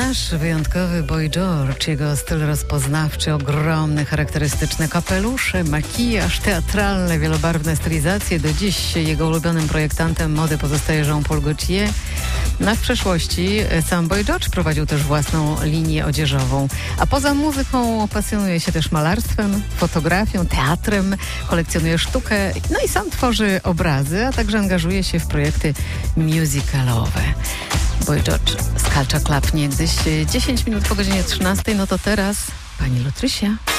Nasz wyjątkowy Boy George, jego styl rozpoznawczy, ogromne, charakterystyczne kapelusze, makijaż, teatralne, wielobarwne stylizacje. Do dziś jego ulubionym projektantem mody pozostaje Jean-Paul Gaultier. W przeszłości sam Boy George prowadził też własną linię odzieżową. A poza muzyką pasjonuje się też malarstwem, fotografią, teatrem, kolekcjonuje sztukę, no i sam tworzy obrazy, a także angażuje się w projekty musicalowe. Boy George z Culture Club niegdyś 10 minut po godzinie 13, no to teraz pani Lutrysia.